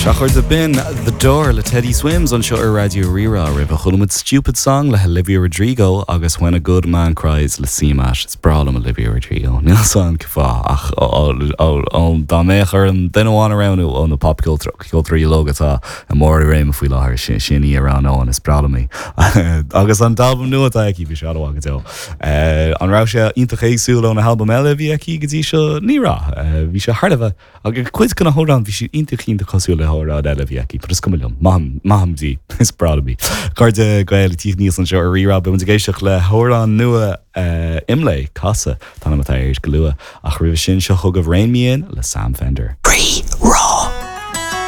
Shachar the bin, The Door, le Teddy Swims on Shutter Radio Rira, rib a chulumid stupid song le Olivia Rodrigo, agus When a Good Man Cries le Seamash. It's bralam Olivia Rodrigo. Níl son kifa, ach, da mechar an denwan around on the pop culture logata, and more raim if we la her shini around on is bralami. Agus an album nu at aki vi shadow agato. An rausha inta chesul on a album Olivia aki gazisha nira. Vi sha hardava. Ag quiz kana hold on vi shi inta chinta cosula hora Olivia. But it's coming on. Maham Z. It's proud of me. Carde Gael Tignis and Show Rira, but when the Gaishach le Horan Nua Imle, Casa, Tanamatai Galua, Achrivishin Shahug of Rain Me in, Le Sam Fender. Free